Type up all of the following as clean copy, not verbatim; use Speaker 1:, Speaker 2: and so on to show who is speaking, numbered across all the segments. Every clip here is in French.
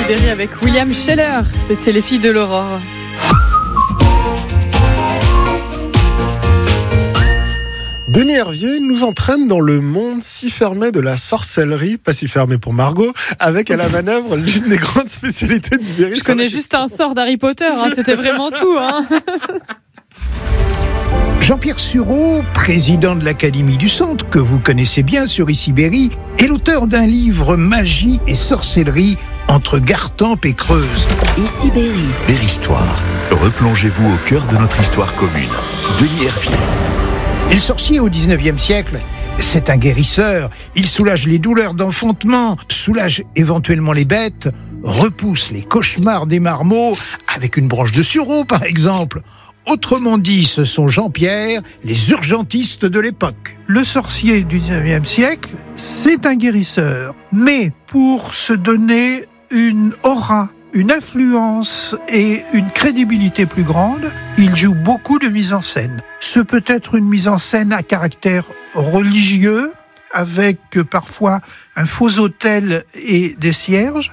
Speaker 1: Sibérie avec William Scheller. C'était Les Filles de l'Aurore.
Speaker 2: Denis Hervier nous entraîne dans le monde si fermé de la sorcellerie, pas si fermé pour Margot, avec à la manœuvre l'une des grandes spécialités du Berry.
Speaker 1: Je connais juste un sort d'Harry Potter, c'était vraiment tout.
Speaker 3: Jean-Pierre Sureau, président de l'Académie du Centre, que vous connaissez bien sur Issy-Berry, est l'auteur d'un livre Magie et sorcellerie entre Gartempe et Creuse.
Speaker 4: Issy-Berry. Berry-Histoire. Replongez-vous au cœur de notre histoire commune. Denis Hervier.
Speaker 3: Et le sorcier au 19e siècle, c'est un guérisseur. Il soulage les douleurs d'enfantement, soulage éventuellement les bêtes, repousse les cauchemars des marmots avec une branche de sureau par exemple. Autrement dit, ce sont Jean-Pierre, les urgentistes de l'époque.
Speaker 5: Le sorcier du 19e siècle, c'est un guérisseur. Mais pour se donner une aura, une influence et une crédibilité plus grande, il joue beaucoup de mise en scène. Ce peut être une mise en scène à caractère religieux, avec parfois un faux autel et des cierges.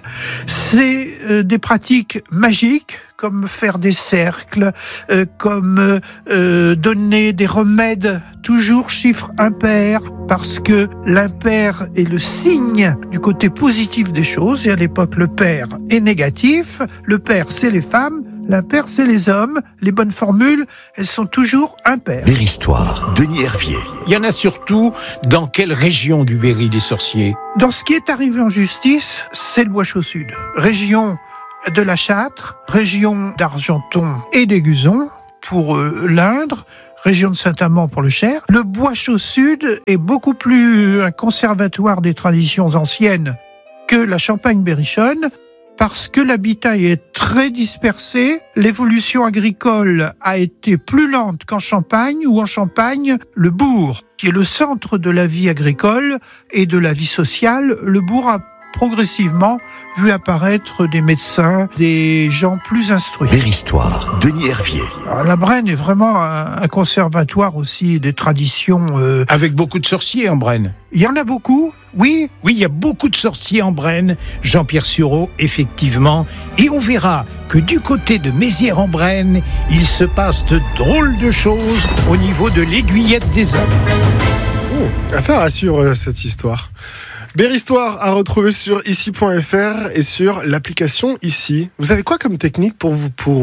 Speaker 5: C'est des pratiques magiques, comme faire des cercles, comme donner des remèdes, toujours chiffre impair, parce que l'impair est le signe du côté positif des choses, et à l'époque le pair est négatif, le pair c'est les femmes, l'impair c'est les hommes, les bonnes formules, elles sont toujours impaires.
Speaker 4: Berry-Histoire, Denis Hervier.
Speaker 3: Il y en a surtout dans quelle région du Berry des sorciers ?
Speaker 5: Dans ce qui est arrivé en justice, c'est le Bois-Chaud-Sud. Région de la Châtre, région d'Argenton et d'Aiguzon pour l'Indre, région de Saint-Amand pour le Cher. Le Bois-Chaud-Sud est beaucoup plus un conservatoire des traditions anciennes que la Champagne-Berrichonne, parce que l'habitat est très dispersé, l'évolution agricole a été plus lente qu'en Champagne, ou en Champagne, le bourg, qui est le centre de la vie agricole et de la vie sociale, le bourg a progressivement vu apparaître des médecins, des gens plus instruits.
Speaker 4: Berry-Histoire, Denis Hervier.
Speaker 5: Alors, la Brenne est vraiment un conservatoire aussi des traditions.
Speaker 3: Avec beaucoup de sorciers en Brenne.
Speaker 5: Il y en a beaucoup, oui.
Speaker 3: Oui, il y a beaucoup de sorciers en Brenne, Jean-Pierre Sureau, effectivement. Et on verra que du côté de Mézières-en-Brenne, il se passe de drôles de choses au niveau de l'aiguillette des hommes.
Speaker 2: Affaire assure cette histoire. Berry-Histoire à retrouver sur ici.fr et sur l'application Ici. Vous avez quoi comme technique pour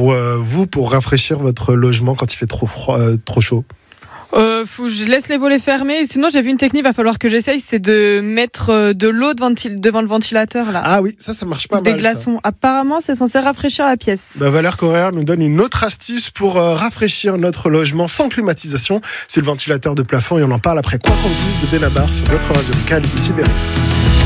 Speaker 2: rafraîchir votre logement quand il fait trop froid, trop chaud ?
Speaker 1: Je laisse les volets fermés. Sinon, j'ai vu une technique, va falloir que j'essaye, c'est de mettre de l'eau devant le ventilateur là.
Speaker 2: Ah oui, ça marche pas
Speaker 1: Des
Speaker 2: mal.
Speaker 1: glaçons. Ça. Apparemment, c'est censé rafraîchir la pièce.
Speaker 2: Valère Correa nous donne une autre astuce pour rafraîchir notre logement sans climatisation. C'est le ventilateur de plafond et on en parle après Quoi qu'on dise de Benabar sur notre radio locale Issy-Berry.